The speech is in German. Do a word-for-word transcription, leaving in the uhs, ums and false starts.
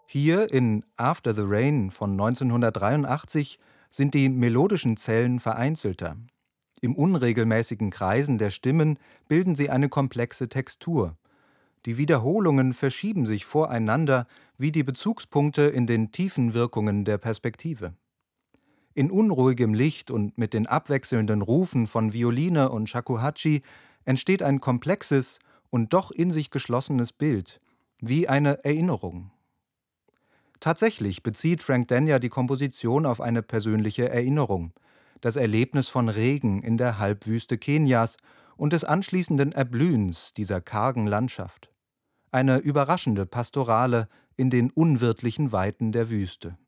Hier in After the Rain von neunzehnhundertdreiundachtzig sind die melodischen Zellen vereinzelter. Im unregelmäßigen Kreisen der Stimmen bilden sie eine komplexe Textur. Die Wiederholungen verschieben sich voreinander wie die Bezugspunkte in den tiefen Wirkungen der Perspektive. In unruhigem Licht und mit den abwechselnden Rufen von Violine und Shakuhachi entsteht ein komplexes und doch in sich geschlossenes Bild, wie eine Erinnerung. Tatsächlich bezieht Frank Denyer die Komposition auf eine persönliche Erinnerung: das Erlebnis von Regen in der Halbwüste Kenias und des anschließenden Erblühens dieser kargen Landschaft. Eine überraschende Pastorale in den unwirtlichen Weiten der Wüste.